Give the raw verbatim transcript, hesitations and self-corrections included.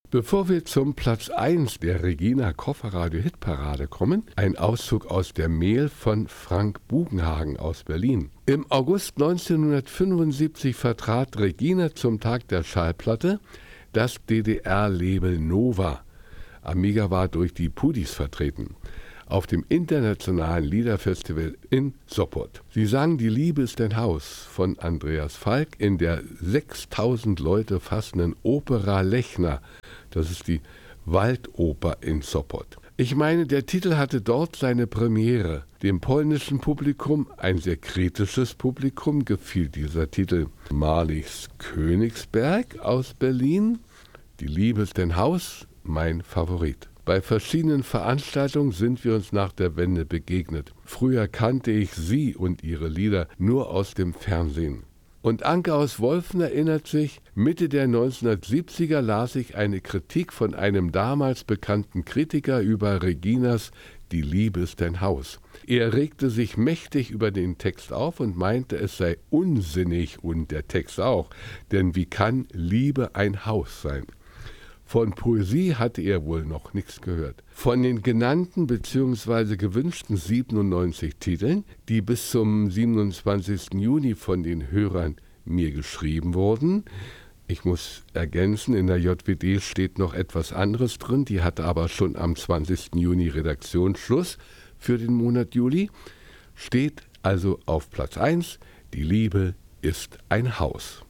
Bevor wir zum Platz eins der Regina Kofferradio Hitparade kommen, ein Auszug aus der Mail von Frank Bugenhagen aus Berlin. Im August neunzehnhundertfünfundsiebzig vertrat Regina zum Tag der Schallplatte das D D R-Label Nova. Amiga war durch die Pudis vertreten auf dem Internationalen Liederfestival in Sopot. Sie sang Die Liebe ist ein Haus von Andreas Falk in der sechstausend Leute fassenden Opera Lechner. Das ist die Waldoper in Sopot. Ich meine, der Titel hatte dort seine Premiere. Dem polnischen Publikum, ein sehr kritisches Publikum, gefiel dieser Titel. Marlichs Königsberg aus Berlin, Die Liebe ist ein Haus, mein Favorit. Bei verschiedenen Veranstaltungen sind wir uns nach der Wende begegnet. Früher kannte ich sie und ihre Lieder nur aus dem Fernsehen. Und Anke aus Wolfen erinnert sich, Mitte der neunzehnhundertsiebziger las ich eine Kritik von einem damals bekannten Kritiker über Reginas Die Liebe ist ein Haus. Er regte sich mächtig über den Text auf und meinte, es sei unsinnig und der Text auch, denn wie kann Liebe ein Haus sein? Von Poesie hatte er wohl noch nichts gehört. Von den genannten bzw. gewünschten siebenundneunzig Titeln, die bis zum siebenundzwanzigsten Juni von den Hörern mir geschrieben wurden, ich muss ergänzen, in der J W D steht noch etwas anderes drin, die hatte aber schon am zwanzigsten Juni Redaktionsschluss für den Monat Juli, steht also auf Platz eins, Die Liebe ist ein Haus.